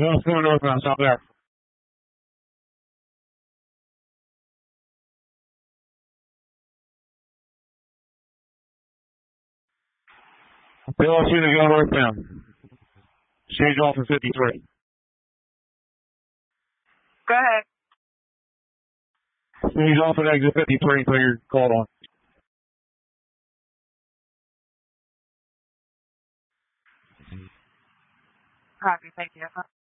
Well, it's going northbound. Stop there. Bill, I'll see you go northbound. Change off in 53. Go ahead. Change off at exit 53 until you're called on. Copy. Thank you.